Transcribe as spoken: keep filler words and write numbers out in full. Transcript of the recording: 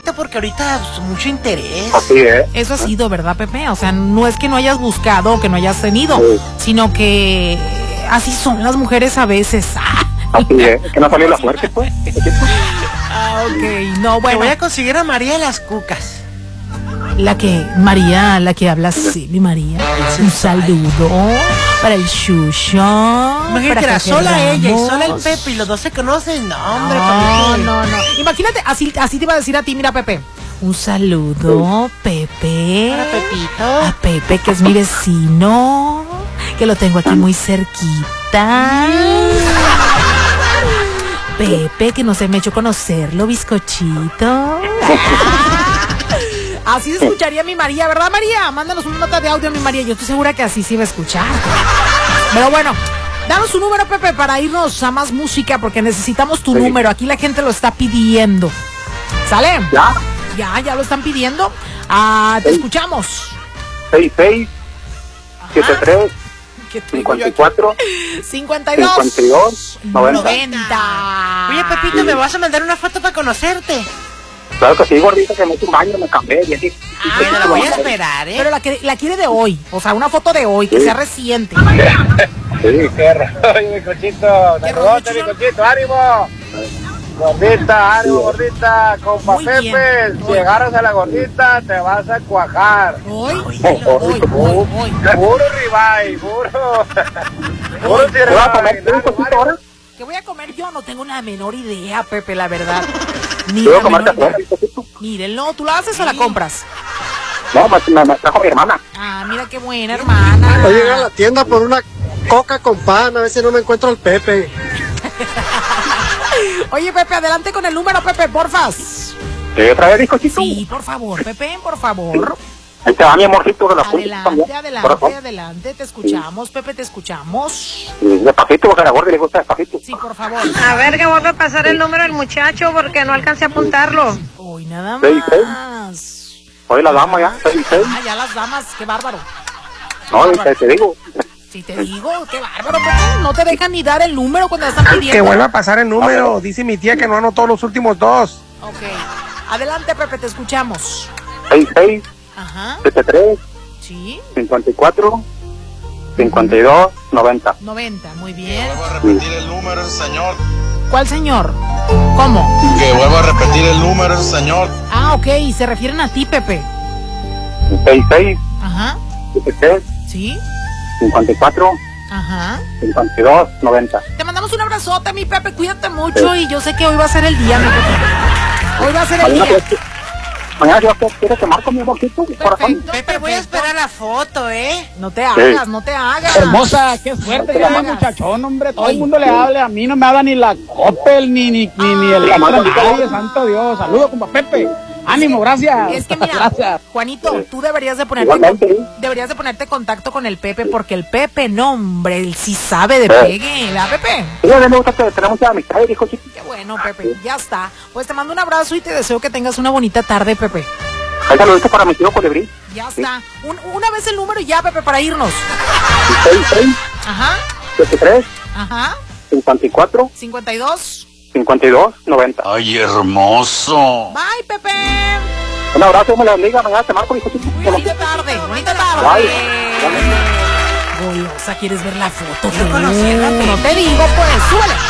perfecto porque ahorita pues, mucho interés. Así es. Eso ha sido, ¿verdad, Pepe? O sea, no es que no hayas buscado o que no hayas tenido, Sí. sino que así son las mujeres a veces. Así es, que no salió la suerte, pues. Ah, ok, no, Te bueno. voy a conseguir a María de las Cucas. La que, María, la que habla así, mi María. Un saludo para el Shusho. Imagínate, para era Jorge sola ella y Ramos. sola el Pepe y los dos se conocen. No, hombre, No, ¿para qué? no, no. Imagínate, así, así te iba a decir a ti, mira, Pepe. Un saludo, Pepe. Para Pepito. A Pepe, que es mi vecino. Que lo tengo aquí muy cerquita. Pepe, que no se me ha hecho conocerlo, bizcochito. Así se escucharía mi María, ¿verdad, María? Mándanos una nota de audio a mi María. Yo estoy segura que así se iba a escuchar. Pero bueno, danos su número, Pepe, para irnos a más música, porque necesitamos tu Sí. número. Aquí la gente lo está pidiendo. ¿Sale? ¿Ya? Ya, ya lo están pidiendo. Ah, te Sí. escuchamos. seis seis, siete tres, ¿Qué tengo cincuenta yo y aquí? cuatro, cincuenta y dos. cincuenta y dos, noventa. noventa. Oye, Pepito, ¿me vas a mandar una foto para conocerte? Claro que sí, gordita, que me hice un baño, me cambié y así. Ah, bueno, la voy a esperar, ¿eh? Pero la, que, la quiere de hoy. O sea, una foto de hoy, que Sí. sea reciente. Sí. Qué rollo, mi cochito. ¿Qué Saludote, rollo, mi cochito. ¡Ánimo! Gordita, ánimo, Sí. gordita. Compa Muy bien. Pepe, si Hoy. llegaras a la gordita, te vas a cuajar. Hoy, Hoy, hoy, hoy, hoy, hoy. Puro ribeye, puro. Puro ¿Te vas a comer ribeye. un poquito ahora? ¿Qué voy a comer yo? No tengo la menor idea, Pepe, la verdad. Ni Yo voy la a comer menor afuera, idea. un poquito. Mírenlo, ¿tú la haces o la compras? No, me, me, me trajo mi hermana. Ah, mira qué buena, hermana. Voy a llegar a la tienda por una coca con pan, a ver si no me encuentro al Pepe. Oye, Pepe, adelante con el número, Pepe, porfas. ¿Sí, otra vez, bizcochito? Sí, por favor, Pepe, por favor. Ahí te va mi amorcito de la punta Adelante, también. adelante, Corazón. adelante. Te escuchamos, Pepe, te escuchamos. Y despacito, porque a la gorda le gusta despacito. Sí, por favor. A ver, que vuelve a pasar el número del muchacho porque no alcancé a apuntarlo. Hoy nada Seis, seis. más. Hoy la dama ya, seis, seis. Ah, ya las damas, qué bárbaro. No, te, te digo. Si te digo, qué bárbaro, Pepe. No te dejan ni dar el número cuando están pidiendo. Que vuelva a pasar el número. Dice mi tía que no anotó los últimos dos. Ok. Adelante, Pepe, te escuchamos. seis seis, Ajá. siete tres, Sí. cincuenta y cuatro, cincuenta y dos, noventa. noventa, muy bien. Vuelvo a repetir el número, ese señor. ¿Cuál señor? ¿Cómo? Que vuelvo a repetir el número, ese señor. Ah, ok. Se refieren a ti, Pepe. seis seis, Ajá. siete tres, Sí. cincuenta y cuatro, Ajá. cincuenta y dos, noventa. Te mandamos un abrazote, mi Pepe. Cuídate mucho y yo sé que hoy va a ser el día, mi Pepe. Hoy va a ser el Mañana, día. te- mañana yo te quiero tomar con mi amorcito, corazón. Perfecto, Pepe, voy a perfecto. esperar la foto, ¿eh? No te hagas, no te hagas. Hermosa, qué suerte, te ya hagas. muchachón, hombre. Todo Hoy. el mundo le habla. A mí no me habla ni la Coppel, ni, ni, ni, ni el nadie, santo Dios. Saludos, compa Pepe. Ánimo, gracias. Es que mira, Gracias. Juanito, tú deberías de ponerte Igualmente. deberías de ponerte contacto con el Pepe porque el Pepe, no, hombre, él sí sabe de pegue, ¿verdad, Pepe? Sí, a mí me gusta que tenemos mucha amistad, dijo chico. Qué bueno, Pepe, ya está. Pues te mando un abrazo y te deseo que tengas una bonita tarde, Pepe. Ahí saluditos para mi tío Colibrí. Ya está. Un- una vez el número y ya, Pepe, para irnos. seis seis, Ajá, siete tres, ajá. cincuenta y cuatro, cincuenta y dos. cincuenta y dos, noventa. Ay, hermoso. Bye, Pepe. Un abrazo, me la bendiga. Mañana te marco, dijo chico. Bonita tarde, bonita tarde. Bye. Golosa, ¿quieres ver la foto? Quiero conocerla, No te digo, pues, súbele.